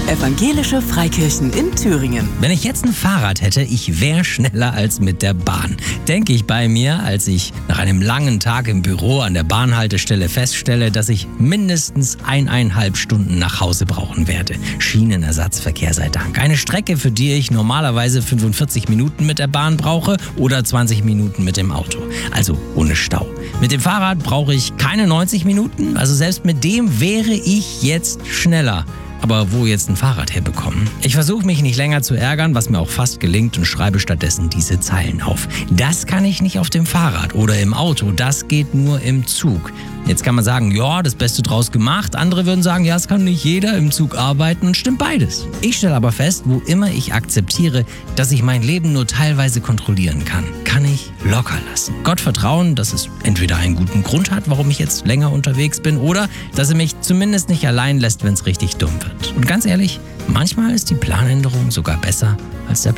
Evangelische Freikirchen in Thüringen. Wenn ich jetzt ein Fahrrad hätte, ich wäre schneller als mit der Bahn. Denke ich bei mir, als ich nach einem langen Tag im Büro an der Bahnhaltestelle feststelle, dass ich mindestens 1,5 Stunden nach Hause brauchen werde. Schienenersatzverkehr sei Dank. Eine Strecke, für die ich normalerweise 45 Minuten mit der Bahn brauche oder 20 Minuten mit dem Auto. Also ohne Stau. Mit dem Fahrrad brauche ich keine 90 Minuten, also selbst mit dem wäre ich jetzt schneller. Aber wo jetzt ein Fahrrad herbekommen? Ich versuche mich nicht länger zu ärgern, was mir auch fast gelingt, und schreibe stattdessen diese Zeilen auf. Das kann ich nicht auf dem Fahrrad oder im Auto, das geht nur im Zug. Jetzt kann man sagen, ja, das Beste draus gemacht. Andere würden sagen, ja, es kann nicht jeder im Zug arbeiten, und stimmt beides. Ich stelle aber fest, wo immer ich akzeptiere, dass ich mein Leben nur teilweise kontrollieren kann ich locker lassen. Gott vertrauen, dass es entweder einen guten Grund hat, warum ich jetzt länger unterwegs bin, oder dass er mich zumindest nicht allein lässt, wenn es richtig dumm wird. Und ganz ehrlich, manchmal ist die Planänderung sogar besser als der Plan.